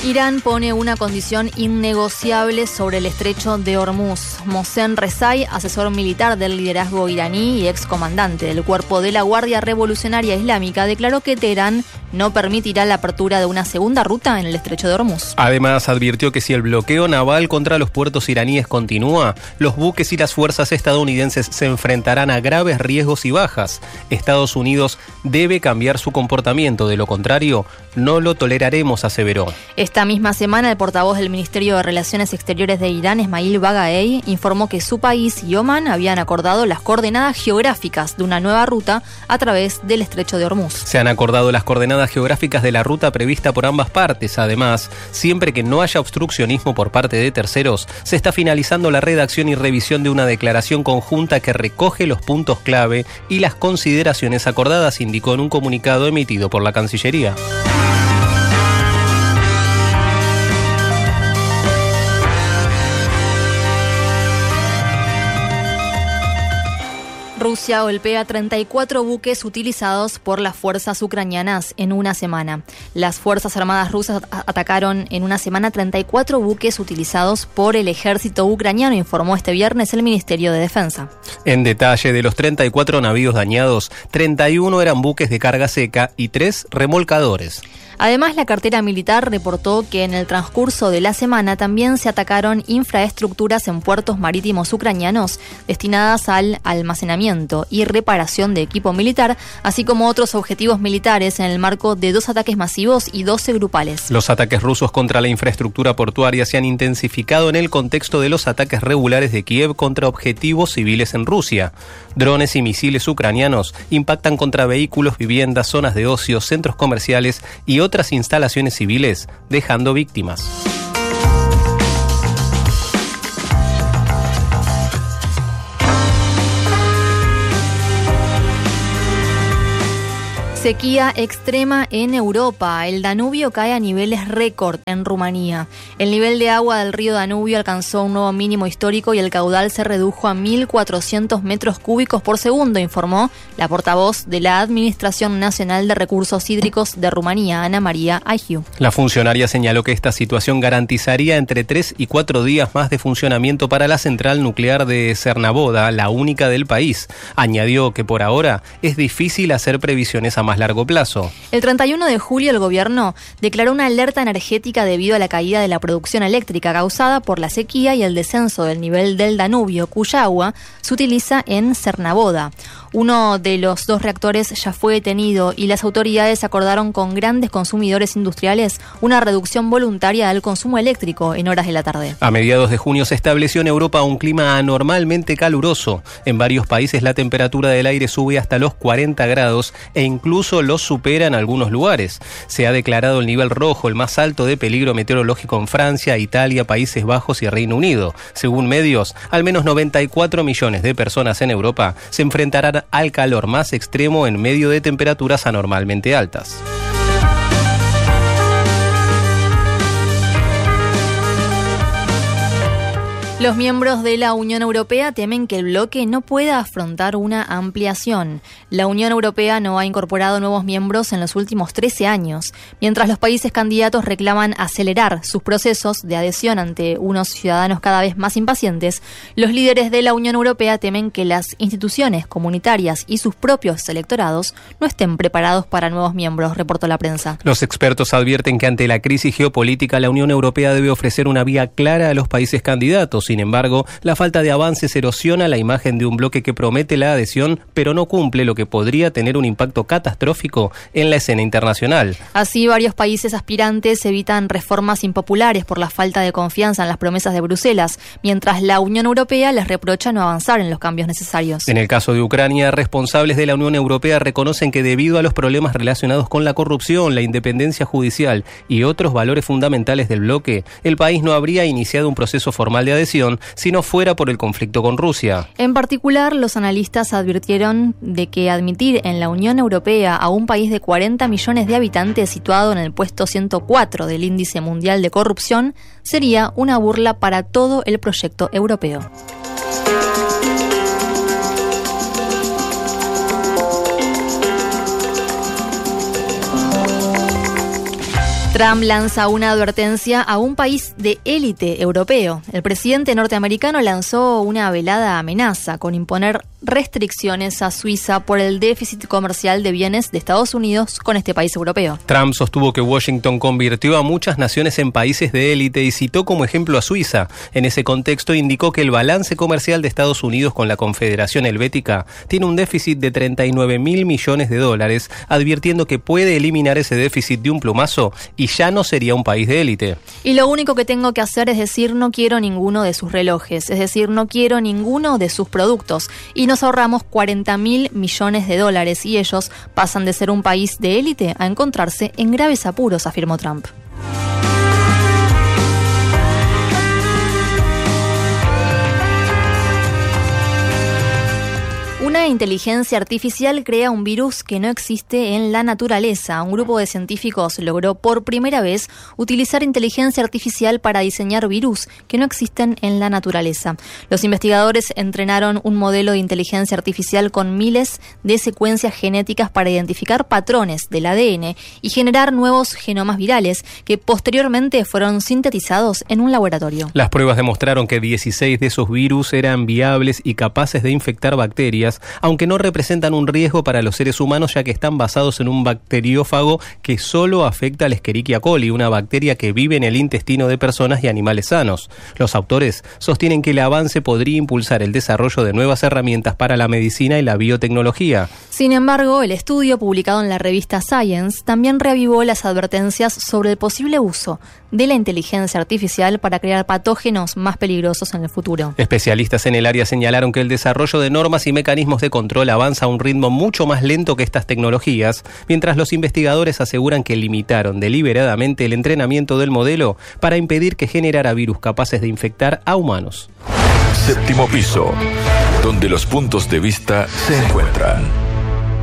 Irán pone una condición innegociable sobre el estrecho de Hormuz. Mohsen Rezai, asesor militar del liderazgo iraní y excomandante del cuerpo de la Guardia Revolucionaria Islámica, declaró que Teherán no permitirá la apertura de una segunda ruta en el estrecho de Hormuz. Además, advirtió que si el bloqueo naval contra los puertos iraníes continúa, los buques y las fuerzas estadounidenses se enfrentarán a graves riesgos y bajas. Estados Unidos debe cambiar su comportamiento, de lo contrario, no lo toleraremos, aseveró. Esta misma semana, el portavoz del Ministerio de Relaciones Exteriores de Irán, Esmail Bagaei, informó que su país y Omán habían acordado las coordenadas geográficas de una nueva ruta a través del estrecho de Hormuz. Se han acordado las coordenadas geográficas de la ruta prevista por ambas partes. Además, siempre que no haya obstruccionismo por parte de terceros, se está finalizando la redacción y revisión de una declaración conjunta que recoge los puntos clave y las consideraciones acordadas, indicó en un comunicado emitido por la Cancillería. Rusia golpea 34 buques utilizados por las fuerzas ucranianas en una semana. Las Fuerzas Armadas rusas atacaron en una semana 34 buques utilizados por el ejército ucraniano, informó este viernes el Ministerio de Defensa. En detalle, de los 34 navíos dañados, 31 eran buques de carga seca y 3 remolcadores. Además, la cartera militar reportó que en el transcurso de la semana también se atacaron infraestructuras en puertos marítimos ucranianos destinadas al almacenamiento y reparación de equipo militar, así como otros objetivos militares en el marco de 2 ataques masivos y 12 grupales. Los ataques rusos contra la infraestructura portuaria se han intensificado en el contexto de los ataques regulares de Kiev contra objetivos civiles en Rusia. Drones y misiles ucranianos impactan contra vehículos, viviendas, zonas de ocio, centros comerciales y otras instalaciones civiles, dejando víctimas. Sequía extrema en Europa. El Danubio cae a niveles récord en Rumanía. El nivel de agua del río Danubio alcanzó un nuevo mínimo histórico y el caudal se redujo a 1.400 metros cúbicos por segundo, informó la portavoz de la Administración Nacional de Recursos Hídricos de Rumanía, Ana María Agiu. La funcionaria señaló que esta situación garantizaría entre 3 y 4 días más de funcionamiento para la central nuclear de Cernavoda, la única del país. Añadió que por ahora es difícil hacer previsiones a más largo plazo. El 31 de julio el gobierno declaró una alerta energética debido a la caída de la producción eléctrica causada por la sequía y el descenso del nivel del Danubio, cuya agua se utiliza en Cernavoda. Uno de los 2 reactores ya fue detenido y las autoridades acordaron con grandes consumidores industriales una reducción voluntaria del consumo eléctrico en horas de la tarde. A mediados de junio se estableció en Europa un clima anormalmente caluroso. En varios países la temperatura del aire sube hasta los 40 grados e incluso los supera en algunos lugares. Se ha declarado el nivel rojo, el más alto de peligro meteorológico en Francia, Italia, Países Bajos y Reino Unido. Según medios, al menos 94 millones de personas en Europa se enfrentarán al calor más extremo en medio de temperaturas anormalmente altas. Los miembros de la Unión Europea temen que el bloque no pueda afrontar una ampliación. La Unión Europea no ha incorporado nuevos miembros en los últimos 13 años, mientras los países candidatos reclaman acelerar sus procesos de adhesión ante unos ciudadanos cada vez más impacientes. Los líderes de la Unión Europea temen que las instituciones comunitarias y sus propios electorados no estén preparados para nuevos miembros, reportó la prensa. Los expertos advierten que ante la crisis geopolítica la Unión Europea debe ofrecer una vía clara a los países candidatos. Sin embargo, la falta de avances erosiona la imagen de un bloque que promete la adhesión, pero no cumple, lo que podría tener un impacto catastrófico en la escena internacional. Así, varios países aspirantes evitan reformas impopulares por la falta de confianza en las promesas de Bruselas, mientras la Unión Europea les reprocha no avanzar en los cambios necesarios. En el caso de Ucrania, responsables de la Unión Europea reconocen que debido a los problemas relacionados con la corrupción, la independencia judicial y otros valores fundamentales del bloque, el país no habría iniciado un proceso formal de adhesión si no fuera por el conflicto con Rusia. En particular, los analistas advirtieron de que admitir en la Unión Europea a un país de 40 millones de habitantes situado en el puesto 104 del índice mundial de corrupción sería una burla para todo el proyecto europeo. Trump lanza una advertencia a un país de élite europeo. El presidente norteamericano lanzó una velada amenaza con imponer restricciones a Suiza por el déficit comercial de bienes de Estados Unidos con este país europeo. Trump sostuvo que Washington convirtió a muchas naciones en países de élite y citó como ejemplo a Suiza. En ese contexto indicó que el balance comercial de Estados Unidos con la Confederación Helvética tiene un déficit de 39.000 millones de dólares, advirtiendo que puede eliminar ese déficit de un plumazo y ya no sería un país de élite. Y lo único que tengo que hacer es decir no quiero ninguno de sus relojes, es decir, no quiero ninguno de sus productos. Y nos ahorramos 40.000 millones de dólares y ellos pasan de ser un país de élite a encontrarse en graves apuros, afirmó Trump. Una inteligencia artificial crea un virus que no existe en la naturaleza. Un grupo de científicos logró por primera vez utilizar inteligencia artificial para diseñar virus que no existen en la naturaleza. Los investigadores entrenaron un modelo de inteligencia artificial con miles de secuencias genéticas para identificar patrones del ADN y generar nuevos genomas virales que posteriormente fueron sintetizados en un laboratorio. Las pruebas demostraron que 16 de esos virus eran viables y capaces de infectar bacterias, aunque no representan un riesgo para los seres humanos ya que están basados en un bacteriófago que solo afecta al Escherichia coli, una bacteria que vive en el intestino de personas y animales sanos. Los autores sostienen que el avance podría impulsar el desarrollo de nuevas herramientas para la medicina y la biotecnología. Sin embargo, el estudio publicado en la revista Science también reavivó las advertencias sobre el posible uso de la inteligencia artificial para crear patógenos más peligrosos en el futuro. Especialistas en el área señalaron que el desarrollo de normas y mecanismos de control avanza a un ritmo mucho más lento que estas tecnologías, mientras los investigadores aseguran que limitaron deliberadamente el entrenamiento del modelo para impedir que generara virus capaces de infectar a humanos. Séptimo piso, donde los puntos de vista se encuentran.